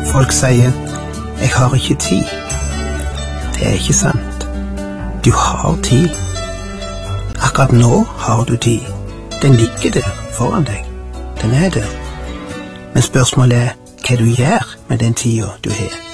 Folk sier, jeg har ikke tid. Det er ikke sant. Du har tid. Akkurat nå har du tid. Den ligger der foran deg. Den er der. Men spørsmålet er hva du gjør med den tiden du har.